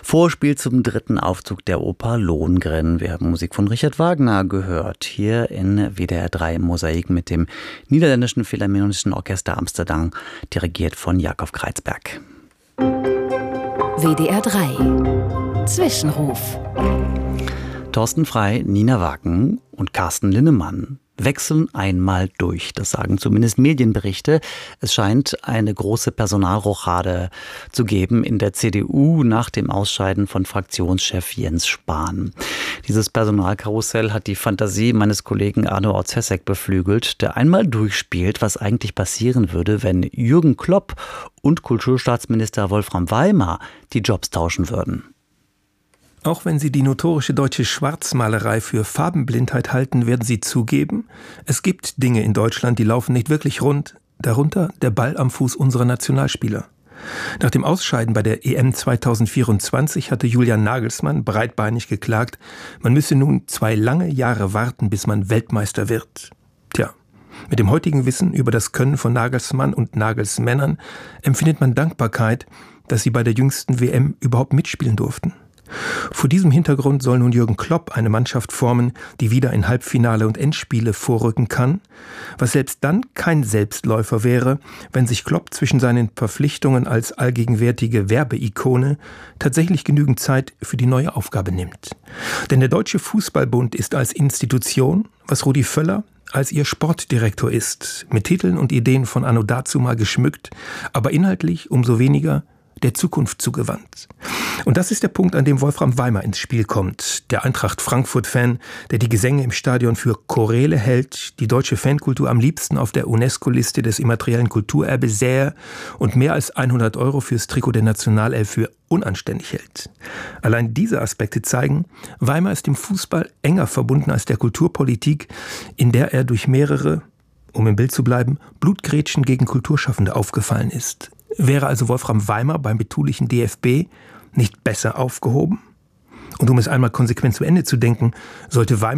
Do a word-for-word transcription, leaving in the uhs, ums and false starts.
Vorspiel zum dritten Aufzug der Oper Lohengrin. Wir haben Musik von Richard Wagner gehört, hier in W D R drei Mosaik mit dem Niederländischen Philharmonischen Orchester Amsterdam, dirigiert von Jakob Kreizberg. W D R drei Zwischenruf. Thorsten Frey, Nina Wagen und Carsten Linnemann wechseln einmal durch. Das sagen zumindest Medienberichte. Es scheint eine große Personalrochade zu geben in der C D U nach dem Ausscheiden von Fraktionschef Jens Spahn. Dieses Personalkarussell hat die Fantasie meines Kollegen Arno Orzesek beflügelt, der einmal durchspielt, was eigentlich passieren würde, wenn Jürgen Klopp und Kulturstaatsminister Wolfram Weimar die Jobs tauschen würden. Auch wenn Sie die notorische deutsche Schwarzmalerei für Farbenblindheit halten, werden Sie zugeben, es gibt Dinge in Deutschland, die laufen nicht wirklich rund, darunter der Ball am Fuß unserer Nationalspieler. Nach dem Ausscheiden bei der E M zweitausendvierundzwanzig hatte Julian Nagelsmann breitbeinig geklagt, man müsse nun zwei lange Jahre warten, bis man Weltmeister wird. Tja, mit dem heutigen Wissen über das Können von Nagelsmann und Nagelsmännern empfindet man Dankbarkeit, dass sie bei der jüngsten W M überhaupt mitspielen durften. Vor diesem Hintergrund soll nun Jürgen Klopp eine Mannschaft formen, die wieder in Halbfinale und Endspiele vorrücken kann, was selbst dann kein Selbstläufer wäre, wenn sich Klopp zwischen seinen Verpflichtungen als allgegenwärtige Werbeikone tatsächlich genügend Zeit für die neue Aufgabe nimmt. Denn der Deutsche Fußballbund ist als Institution, was Rudi Völler als ihr Sportdirektor ist, mit Titeln und Ideen von anno dazumal geschmückt, aber inhaltlich umso weniger der Zukunft zugewandt. Und das ist der Punkt, an dem Wolfram Weimar ins Spiel kommt. Der Eintracht Frankfurt-Fan, der die Gesänge im Stadion für Choräle hält, die deutsche Fankultur am liebsten auf der UNESCO-Liste des immateriellen Kulturerbes sähe und mehr als hundert Euro fürs Trikot der Nationalelf für unanständig hält. Allein diese Aspekte zeigen, Weimar ist dem Fußball enger verbunden als der Kulturpolitik, in der er durch mehrere, um im Bild zu bleiben, Blutgrätschen gegen Kulturschaffende aufgefallen ist. Wäre also Wolfram Weimar beim betulichen D F B nicht besser aufgehoben? Und um es einmal konsequent zu Ende zu denken, sollte Weimar